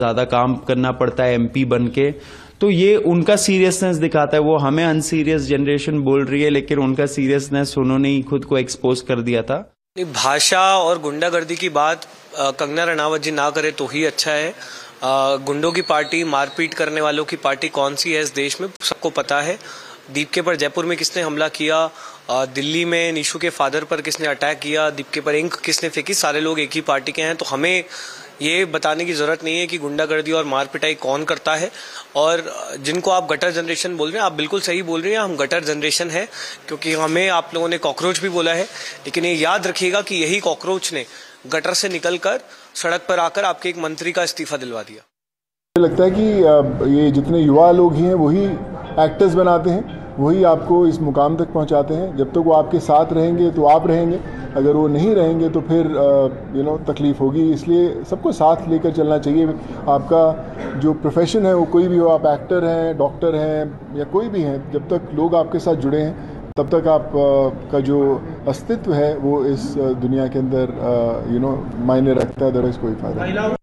ज़्यादा काम करना पड़ता है एमपी बन के, तो ये उनका सीरियसनेस दिखाता है। वो हमें अनसीरियस जनरेशन बोल रही है, लेकिन उनका सीरियसनेस उन्होंने ही खुद को एक्सपोज कर दिया था। भाषा और गुंडागर्दी की बात कंगना रनावत जी ना करे तो ही अच्छा है। गुंडों की पार्टी, मारपीट करने वालों की पार्टी कौन सी है इस देश में सबको पता है। दीपके पर जयपुर में किसने हमला किया, दिल्ली में निशु के फादर पर किसने अटैक किया, दीपके पर इंक किसने फेंकी, सारे लोग एक ही पार्टी के हैं। तो हमें ये बताने की जरूरत नहीं है कि गुंडागर्दी और मार पिटाई कौन करता है। और जिनको आप गटर जनरेशन बोल रहे हैं, आप बिल्कुल सही बोल रहे हैं, हम गटर जनरेशन है, क्योंकि हमें आप लोगों ने कॉकरोच भी बोला है। लेकिन ये याद रखिएगा कि यही कॉकरोच ने गटर से निकलकर सड़क पर आकर आपके एक मंत्री का इस्तीफा दिलवा दिया। मुझे लगता है कि ये जितने युवा लोग हैं वही एक्टर्स बनाते हैं, वही आपको इस मुकाम तक पहुंचाते हैं। जब तक वो आपके साथ रहेंगे तो आप रहेंगे, अगर वो नहीं रहेंगे तो फिर तकलीफ होगी। इसलिए सबको साथ लेकर चलना चाहिए। आपका जो प्रोफेशन है वो कोई भी हो, आप एक्टर हैं, डॉक्टर हैं या कोई भी हैं, जब तक लोग आपके साथ जुड़े हैं तब तक आप का जो अस्तित्व है वो इस दुनिया के अंदर मायने रखता है। अदरवाइज कोई फायदा नहीं।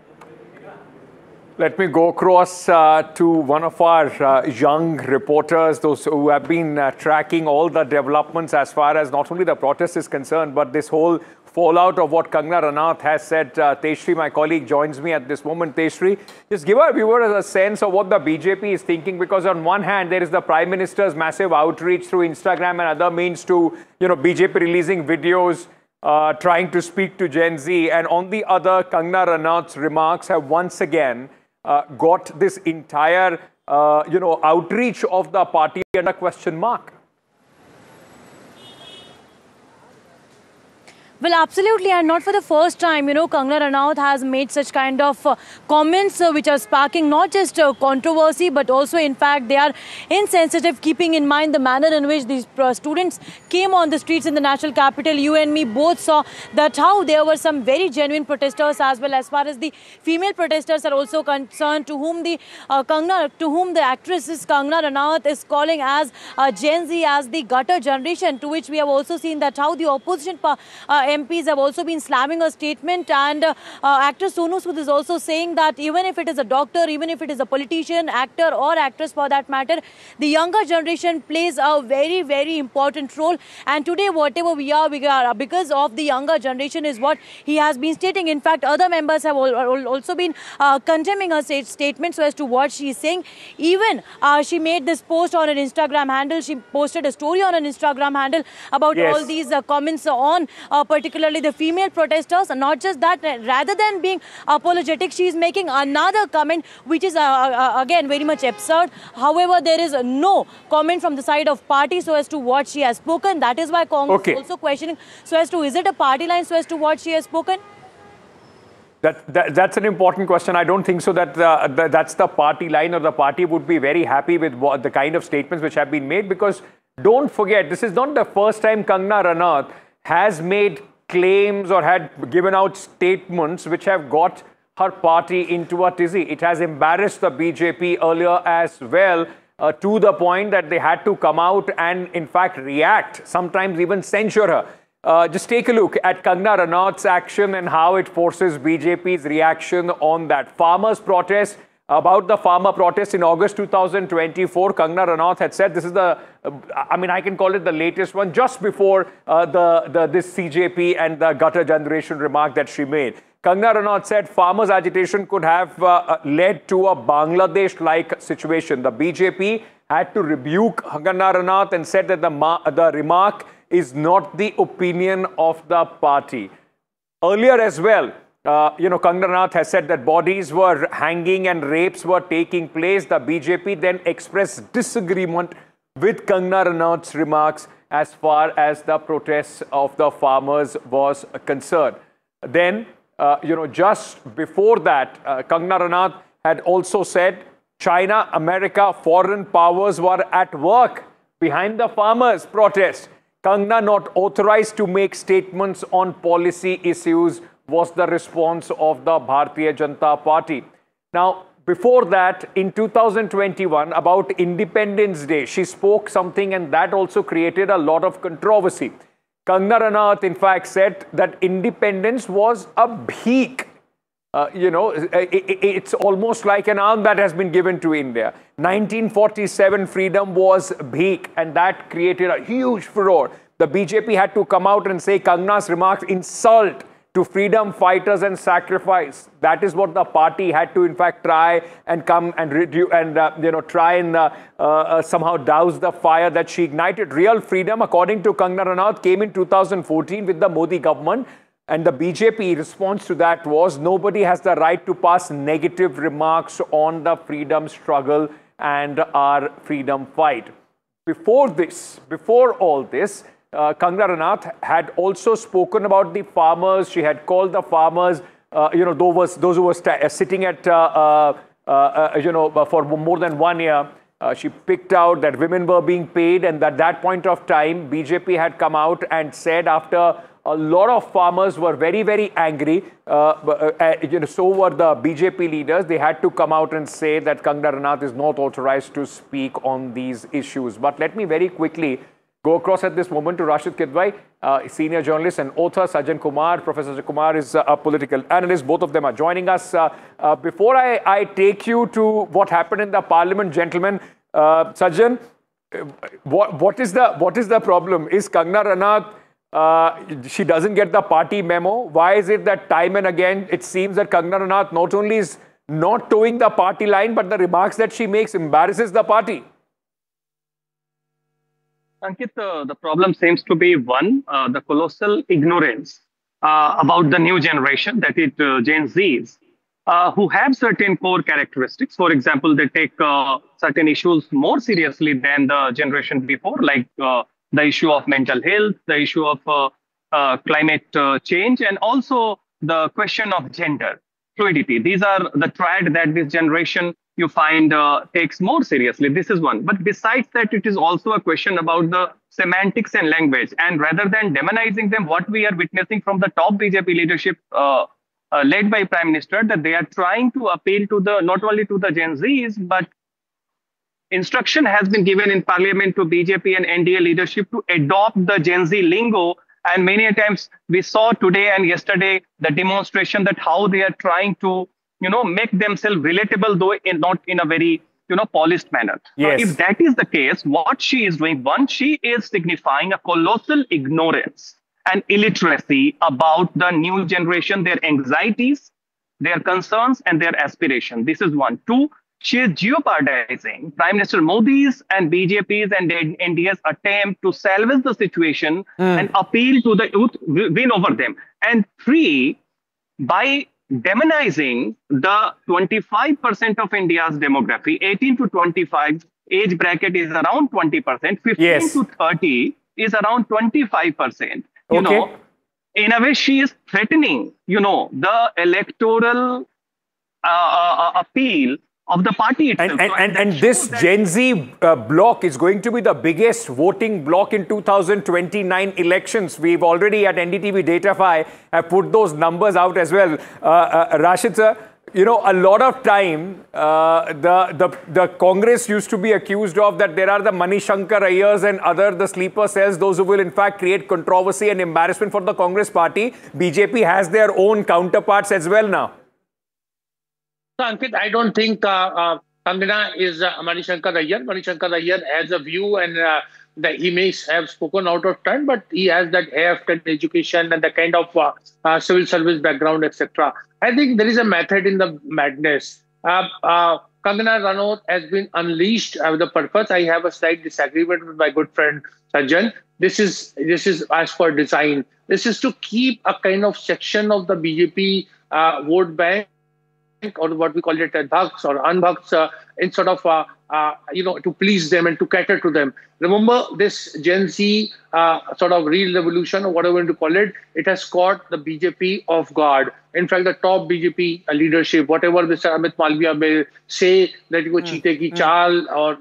Let me go across to one of our young reporters, those who have been tracking all the developments as far as not only the protest is concerned, but this whole fallout of what Kangana Ranaut has said. Tejshri, my colleague, joins me at this moment. Tejshri, just give our viewers a sense of what the BJP is thinking, because on one hand, there is the Prime Minister's massive outreach through Instagram and other means to, BJP releasing videos, trying to speak to Gen Z. And on the other, Kangana Ranaut's remarks have once again got this entire, outreach of the party under question mark. Well, absolutely, and not for the first time, Kangana Ranaut has made such kind of comments which are sparking not just controversy, but also, in fact, they are insensitive, keeping in mind the manner in which these students came on the streets in the national capital. You and me both saw that how there were some very genuine protesters, as well as far as the female protesters are also concerned, to whom the actress Kangana Ranaut is calling as Gen Z, as the gutter generation, to which we have also seen that how the opposition MPs have also been slamming a statement, and actor Sonu Sood is also saying that even if it is a doctor, even if it is a politician, actor or actress for that matter, the younger generation plays a very, very important role. And today, whatever we are because of the younger generation is what he has been stating. In fact, other members have also been condemning her statement so as to what she is saying. Even she made this post on an Instagram handle. She posted a story on an Instagram handle about all these comments on particularly the female protesters. And not just that, rather than being apologetic, she is making another comment which is again very much absurd. However, there is no comment from the side of party so as to what she has spoken. That is why Congress is also questioning so as to, is it a party line so as to what she has spoken? That's an important question. I don't think so that that's the party line, or the party would be very happy with the kind of statements which have been made, because don't forget, this is not the first time Kangana Ranaut has made claims or had given out statements which have got her party into a tizzy. It has embarrassed the BJP earlier as well, to the point that they had to come out and in fact react, sometimes even censure her. Just take a look at Kangana Ranaut's action and how it forces BJP's reaction on that. Farmers' protest. About the farmer protest in August 2024, Kangana Ranaut had said, this is the, I can call it the latest one, just before this CJP and the gutter generation remark that she made. Kangana Ranaut said farmers' agitation could have led to a Bangladesh-like situation. The BJP had to rebuke Kangana Ranaut and said that the remark is not the opinion of the party. Earlier as well, Kangana Ranaut has said that bodies were hanging and rapes were taking place. The BJP then expressed disagreement with Kangana Ranaut's remarks as far as the protests of the farmers was concerned. Then, just before that, Kangana Ranaut had also said China, America, foreign powers were at work behind the farmers' protest. Kangana not authorized to make statements on policy issues was the response of the Bharatiya Janata Party. Now, before that, in 2021, about Independence Day, she spoke something, and that also created a lot of controversy. Kangana Ranaut, in fact, said that independence was a bheek. it's almost like an arm that has been given to India. 1947 freedom was big, and that created a huge furore. The BJP had to come out and say Kangana's remarks insult to freedom fighters and sacrifice. That is what the party had to, in fact, try and come and try and somehow douse the fire that she ignited. Real freedom, according to Kangana Ranaut, came in 2014 with the Modi government. And the BJP response to that was nobody has the right to pass negative remarks on the freedom struggle and our freedom fight. Before all this, Kangana Ranaut had also spoken about the farmers. She had called the farmers, those who were sitting at, for more than 1 year. She picked out that women were being paid, and at that point of time, BJP had come out and said after a lot of farmers were very, very angry. So were the BJP leaders. They had to come out and say that Kangana Ranaut is not authorized to speak on these issues. But let me very quickly go across at this moment to Rashid Kidwai, senior journalist and author. Sajjan Kumar, Professor Sajjan Kumar is a political analyst. Both of them are joining us. Before I take you to what happened in the parliament, gentlemen, Sajjan, what is the problem? Is Kangana Ranaut she doesn't get the party memo? Why is it that time and again it seems that Kangana Ranaut not only is not towing the party line, but the remarks that she makes embarrasses the party? Ankit, the problem seems to be one, the colossal ignorance about the new generation, that is Gen Zs, who have certain core characteristics. For example, they take certain issues more seriously than the generation before, like the issue of mental health, the issue of climate change, and also the question of gender fluidity. These are the triad that this generation you find takes more seriously. This is one. But besides that, it is also a question about the semantics and language. And rather than demonizing them, what we are witnessing from the top BJP leadership led by Prime Minister, that they are trying to appeal to the not only to the Gen Zs, but instruction has been given in parliament to BJP and NDA leadership to adopt the Gen Z lingo. And many a times we saw today and yesterday the demonstration that how they are trying to, make themselves relatable, though not in a very, polished manner. Yes. So if that is the case, what she is doing, one, she is signifying a colossal ignorance and illiteracy about the new generation, their anxieties, their concerns, and their aspirations. This is one. Two, she is jeopardizing Prime Minister Modi's and BJP's and NDA's attempt to salvage the situation and appeal to the youth, win over them. And three, by demonizing the 25% of India's demography, 18 to 25 age bracket is around 20%, 15 to 30 is around 25%. In a way, she is threatening, the electoral appeal of the party itself. And this Gen Z bloc is going to be the biggest voting bloc in 2029 elections. We've already at NDTV Datafy have put those numbers out as well. Rashid sir, a lot of time the Congress used to be accused of that there are the Manishankar Ayyars and the sleeper cells, those who will in fact create controversy and embarrassment for the Congress party. BJP has their own counterparts as well now. So, Ankit, I don't think Kangana is Manishankar Ayyar. Manishankar Ayyar has a view, and that he may have spoken out of turn, but he has that heft and education and the kind of civil service background, etc. I think there is a method in the madness. Kangana Ranaut has been unleashed with a purpose. I have a slight disagreement with my good friend Sajjan. This is as per design. This is to keep a kind of section of the BJP vote bank, or what we call it bhaks or unbhaks, in sort of, to please them and to cater to them. Remember, this Gen Z sort of real revolution, or whatever you want to call it, it has caught the BJP off guard. In fact, the top BJP leadership, whatever Mr. Amit Malviya may say, that you go cheete ki chaal, or,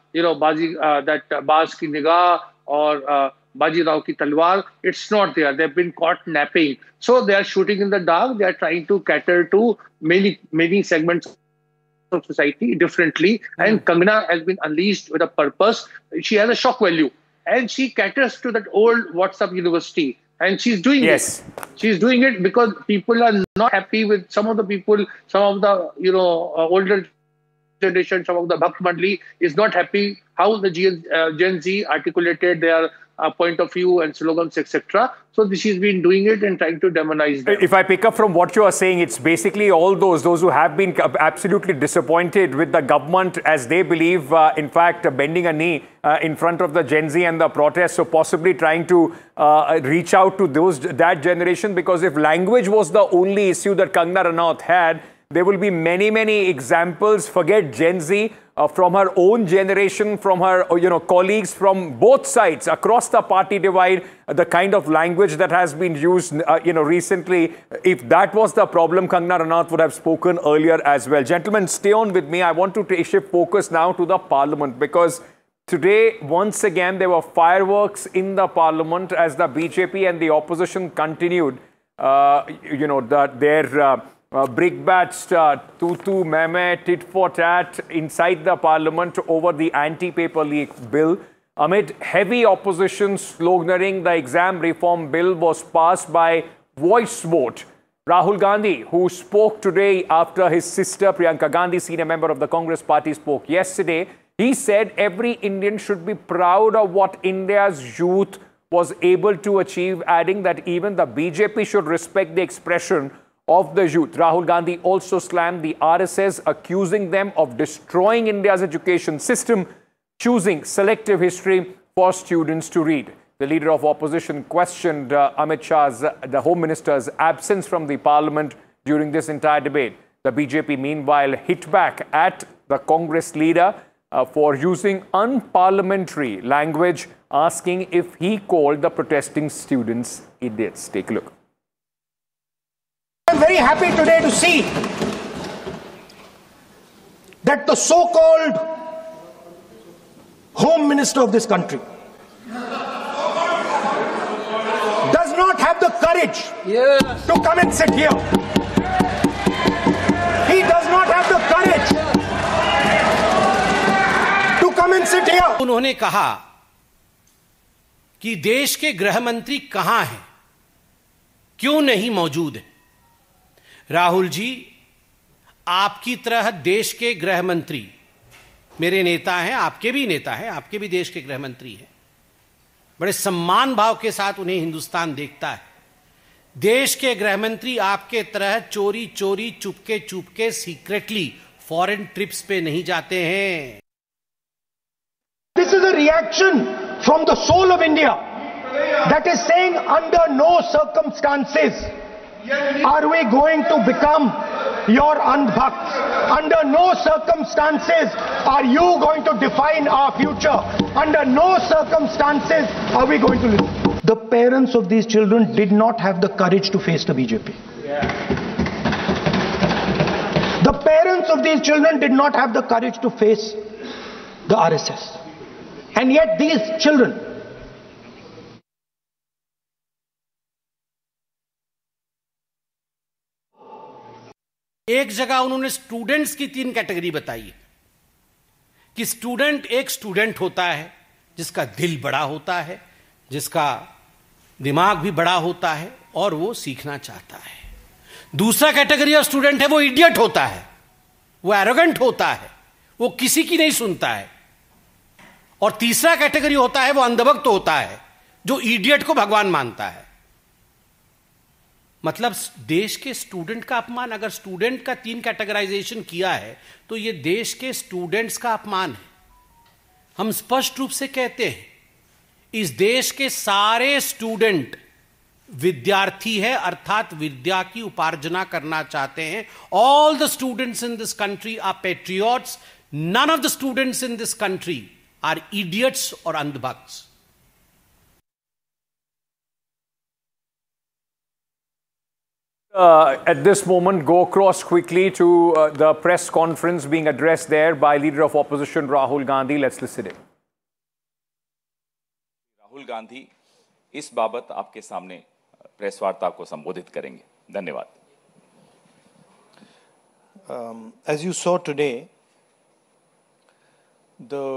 that Baaz ki nigah, or Baji Rao ki talwar, it's not there. They've been caught napping. So they are shooting in the dark. They are trying to cater to many segments of society differently. And Kangana has been unleashed with a purpose. She has a shock value. And she caters to that old WhatsApp university. And she's doing Yes. it. She's doing it because people are not happy with some of the people, some of the older generation, some of the Bhakt Mandli is not happy how the Gen Z articulated their point of view and slogans, etc. So she's been doing it and trying to demonize them. If I pick up from what you are saying, it's basically all those who have been absolutely disappointed with the government as they believe, in fact, bending a knee in front of the Gen Z and the protests. So possibly trying to reach out to that generation, because if language was the only issue that Kangana Ranaut had, there will be many, many examples. Forget Gen Z, from her own generation, from her colleagues from both sides across the party divide, the kind of language that has been used recently. If that was the problem, Kangana Ranaut would have spoken earlier as well. Gentlemen, stay on with me. I want to shift focus now to the parliament, because today, once again, there were fireworks in the parliament as the BJP and the opposition continued their brickbats, tutu, meme, tit for tat inside the parliament over the anti-paper leak bill. Amid heavy opposition sloganeering the exam reform bill was passed by voice vote. Rahul Gandhi, who spoke today after his sister Priyanka Gandhi, senior member of the Congress party, spoke yesterday, he said every Indian should be proud of what India's youth was able to achieve, adding that even the BJP should respect the expression of the youth. Rahul Gandhi also slammed the RSS, accusing them of destroying India's education system, choosing selective history for students to read. The leader of opposition questioned Amit Shah's, the Home Minister's, absence from the parliament during this entire debate. The BJP, meanwhile, hit back at the Congress leader for using unparliamentary language, asking if he called the protesting students idiots. Take a look. I'm very happy today to see that the so-called Home Minister of this country does not have the courage to come and sit here. He does not have the courage to come and sit here. उन्होंने कहा कि देश के गृह मंत्री कहां हैं, क्यों नहीं मौजूद हैं। राहुल जी, आपकी तरह देश के गृह मंत्री मेरे नेता हैं, आपके भी नेता हैं, आपके भी देश के गृह मंत्री हैं। बड़े सम्मान भाव के साथ उन्हें हिंदुस्तान देखता है। देश के गृह मंत्री आपके तरह चोरी चोरी Chupke Chupke secretly foreign trips पे नहीं जाते हैं। This is a reaction from the soul of India that is saying under no circumstances are we going to become your Andhbhakts. Under no circumstances are you going to define our future. Under no circumstances are we going to listen. The parents of these children did not have the courage to face the BJP. The parents of these children did not have the courage to face the RSS. And yet these children, एक जगह उन्होंने students की 3 category बताई है कि student एक student होता है जिसका दिल बड़ा होता है, जिसका दिमाग भी बड़ा होता है और वो सीखना चाहता है। दूसरा कैटेगरी ऑफ स्टूडेंट है वो इडियट होता है, वो एरोगेंट होता है, वो किसी की नहीं सुनता है। और तीसरा कैटेगरी होता है वो अंधभक्त होता है जो इडियट को भगवान मानता है। मतलब देश के स्टूडेंट का अपमान, अगर स्टूडेंट का 3 कैटेगराइजेशन किया है तो ये देश के स्टूडेंट्स का अपमान है। हम स्पष्ट रूप से कहते हैं इस देश के सारे स्टूडेंट विद्यार्थी है, अर्थात विद्या की उपार्जना करना चाहते हैं। All the students in this country are patriots, none of the students in this country are idiots और अंधभक्ts। At this moment, go across quickly to the press conference being addressed there by Leader of Opposition Rahul Gandhi. Let's listen in. Rahul Gandhi इस बाबत आपके सामने press वार्ता को संबोधित करेंगे। धन्यवाद। As you saw today, the